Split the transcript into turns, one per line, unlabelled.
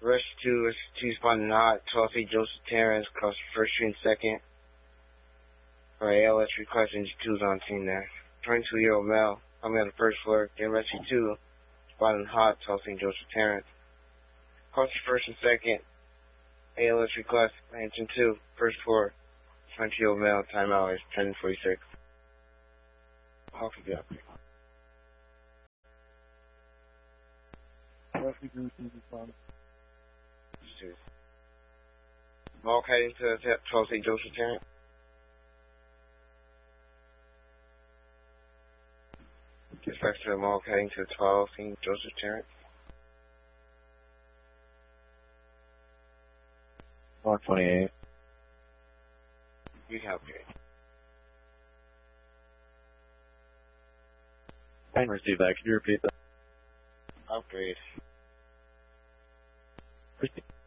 Rush 2 responding not. 12C Joseph Terrence, cross first street and second. Alright, ALS request engine 2's on team there. 22-year-old male, I'm on the first floor. Then Rescue 2, responding hot. 12C Joseph Terrence. Cross first and second. ALS request engine 2, first floor. 22-year-old male, time out is 10:46. How could be up here? Mark heading to 12C Joseph Terrence. Dispatch to Mark heading to 12C Joseph Terrence.
Mark 28.
You have it.
I didn't receive that. Could you repeat that?
Upgrade.
Receive.